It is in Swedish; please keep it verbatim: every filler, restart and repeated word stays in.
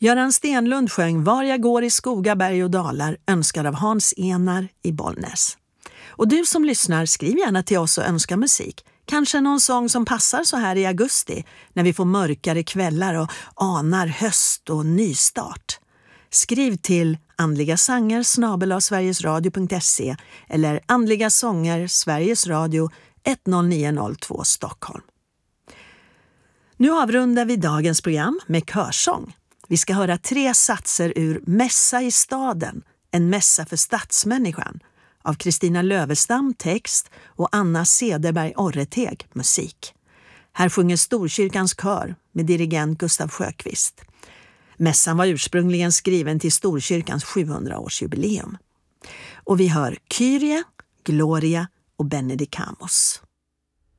Göran Stenlund sjöng Var jag går i skoga, berg och dalar, önskad av Hans Enar i Bollnäs. Och du som lyssnar, skriv gärna till oss och önska musik. Kanske någon sång som passar så här i augusti när vi får mörkare kvällar och anar höst och nystart. Skriv till andligasanger snabel-a sverigesradio punkt se eller andligasånger Sveriges Radio ett noll nio noll två Stockholm. Nu avrundar vi dagens program med körsång. Vi ska höra tre satser ur Mässa i staden, en mässa för stadsmänniskan, av Kristina Lövestam text och Anna Cederberg Orreteg musik. Här sjunger Storkyrkans kör med dirigent Gustav Sjöqvist. Mässan var ursprungligen skriven till Storkyrkans sjuhundraårsjubileum. Och vi hör Kyrie, Gloria och Benedicamos.